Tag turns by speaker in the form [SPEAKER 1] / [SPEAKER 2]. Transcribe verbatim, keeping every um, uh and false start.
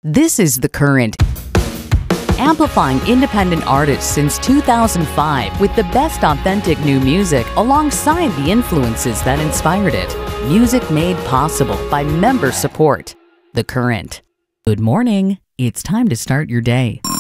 [SPEAKER 1] This is The Current, amplifying independent artists since two thousand five with the best authentic new music alongside the influences that inspired it. Music made possible by member support. The Current. Good morning. It's time to start your day.